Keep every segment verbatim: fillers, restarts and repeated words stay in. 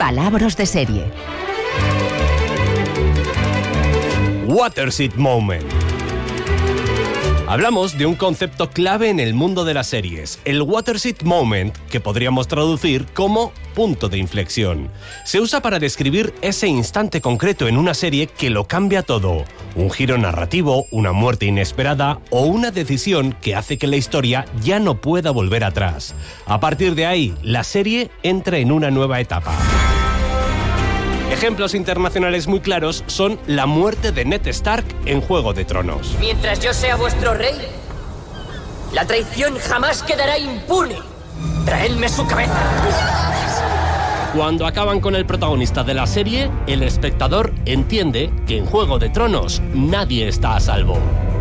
Palabras de serie. Waterseat Moment. Hablamos de un concepto clave en el mundo de las series, el Waterseat Moment, que podríamos traducir como punto de inflexión. Se usa para describir ese instante concreto en una serie que lo cambia todo. Un giro narrativo, una muerte inesperada o una decisión que hace que la historia ya no pueda volver atrás. A partir de ahí, la serie entra en una nueva etapa. Ejemplos internacionales muy claros son la muerte de Ned Stark en Juego de Tronos. Mientras yo sea vuestro rey, la traición jamás quedará impune. Traedme su cabeza. Cuando acaban con el protagonista de la serie, el espectador entiende que en Juego de Tronos nadie está a salvo.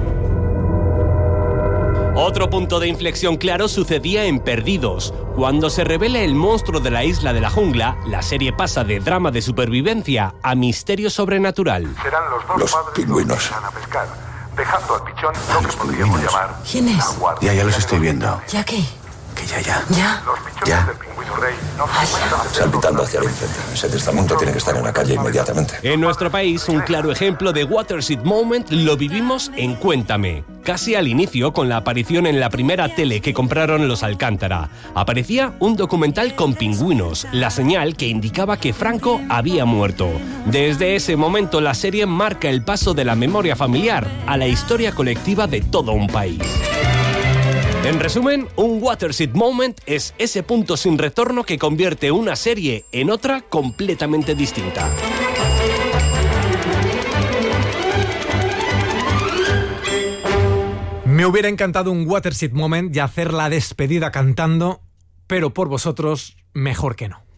Otro punto de inflexión claro sucedía en Perdidos. Cuando se revela el monstruo de la isla de la jungla, la serie pasa de drama de supervivencia a misterio sobrenatural. Serán los dos Los padres pingüinos. los que van a pescar, dejando al pichón lo que podríamos llamar ¿Quién es? la guardia. Ya, ya los estoy viendo. ¿Ya qué? Que ya, ya. ¿Ya? Los pichones Ya. del pingüino rey no Ah, se ya. encuentran Saltitando hacia el incendio. Ese testamento tiene que estar en la calle inmediatamente. En nuestro país, un claro ejemplo de Waterseat Moment lo vivimos en Cuéntame. Casi al inicio, con la aparición en la primera tele que compraron los Alcántara. Aparecía un documental con pingüinos, la señal que indicaba que Franco había muerto. Desde ese momento, la serie marca el paso de la memoria familiar a la historia colectiva de todo un país. En resumen, un Waterseat Moment es ese punto sin retorno que convierte una serie en otra completamente distinta. Me hubiera encantado un Waterseat Moment y hacer la despedida cantando, pero por vosotros, mejor que no.